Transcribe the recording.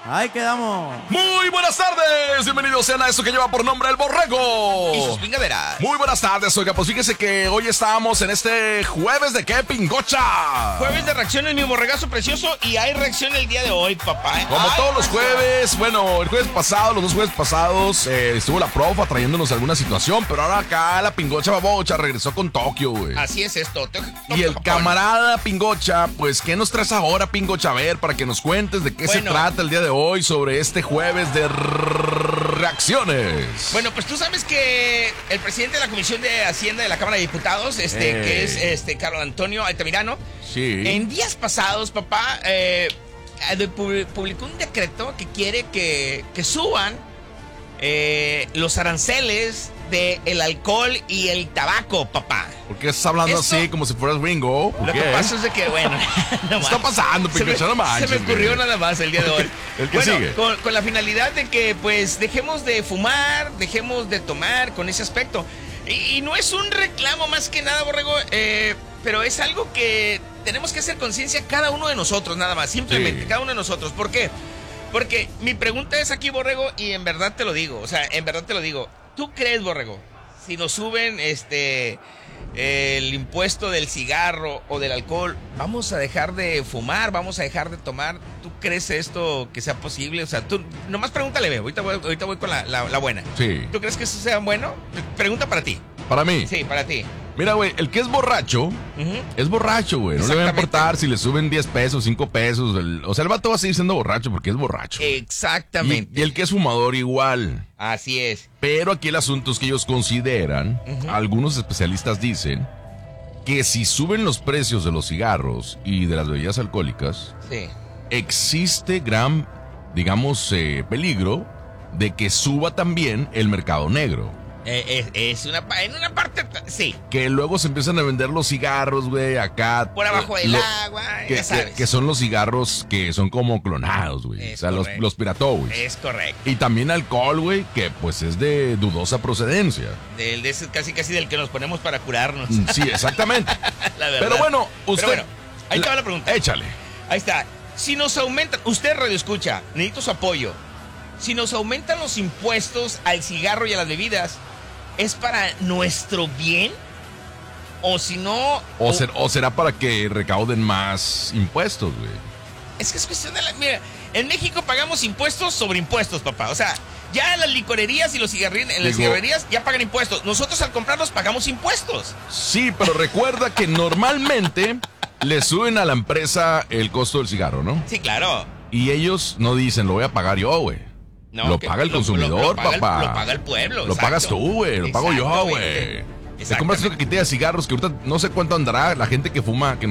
Ahí quedamos. Muy buenas tardes, bienvenidos sean a esto que lleva por nombre El Borrego y sus pingaderas. Muy buenas tardes, oiga, pues fíjese que hoy estamos en este jueves de ¿qué, pingocha? Jueves de reacciones, mi borregazo precioso, y hay reacción el día de hoy, papá. Como todos los jueves, bueno, el jueves pasado, los dos jueves pasados, estuvo la profa trayéndonos alguna situación, pero ahora acá la pingocha babocha regresó con Tokio, güey. Así es esto. Y el camarada pingocha, pues, ¿qué nos traes ahora, pingocha? A ver, para que nos cuentes de qué se trata el día de hoy sobre este jueves de reacciones. Bueno, pues tú sabes que el presidente de la Comisión de Hacienda de la Cámara de Diputados, que es Carlos Antonio Altamirano, sí, en días pasados, papá, publicó un decreto que quiere que suban los aranceles del alcohol y el tabaco, papá. ¿Por qué estás hablando así como si fueras gringo? Lo que pasa es de que, bueno, ¿qué está pasando, pingocha? No manches, se me ocurrió nada más el día de hoy. ¿El que sigue? Con la finalidad de que, pues, dejemos de fumar, dejemos de tomar con ese aspecto. Y no es un reclamo más que nada, Borrego, pero es algo que tenemos que hacer conciencia cada uno de nosotros, nada más, simplemente, cada uno de nosotros. ¿Por qué? Porque mi pregunta es aquí, Borrego, y en verdad te lo digo, ¿tú crees, Borrego, si nos suben el impuesto del cigarro o del alcohol, vamos a dejar de fumar, vamos a dejar de tomar? ¿Tú crees esto que sea posible? O sea, tú nomás pregúntale, ve, ahorita voy con la buena. Sí. ¿Tú crees que eso sea bueno? Pregunta para ti. ¿Para mí? Sí, para ti. Mira, güey, el que es borracho, es borracho, güey. No le va a importar si le suben 10 pesos, 5 pesos. O sea, el vato va a seguir siendo borracho porque es borracho. Exactamente. Y el que es fumador igual. Así es. Pero aquí el asunto es que ellos consideran, algunos especialistas dicen, que si suben los precios de los cigarros y de las bebidas alcohólicas, existe gran, digamos, peligro de que suba también el mercado negro. En una parte, sí. Que luego se empiezan a vender los cigarros, güey, acá. Por abajo del agua, ya sabes. Que son los cigarros que son como clonados, güey. O sea, los pirató, güey. Es correcto. Y también alcohol, güey, que pues es de dudosa procedencia. De ese casi del que nos ponemos para curarnos. Sí, exactamente. La verdad. Pero bueno, usted... ahí te va la pregunta. Échale. Ahí está. Si nos aumentan, usted radio escucha, necesito su apoyo. Si nos aumentan los impuestos al cigarro y a las bebidas, ¿es para nuestro bien? O si no... O será para que recauden más impuestos, güey. Es que es cuestión de la... Mira, en México pagamos impuestos sobre impuestos, papá. O sea, ya en las licorerías y las cigarrerías ya pagan impuestos. Nosotros al comprarlos pagamos impuestos. Sí, pero recuerda que normalmente le suben a la empresa el costo del cigarro, ¿no? Sí, claro. Y ellos no dicen, lo voy a pagar yo, güey. No, lo paga el consumidor, papá. Lo paga el pueblo. Lo pagas tú, güey. Lo pago yo, güey. Te compras una caquetilla de cigarros que ahorita no sé cuánto andará la gente que fuma, que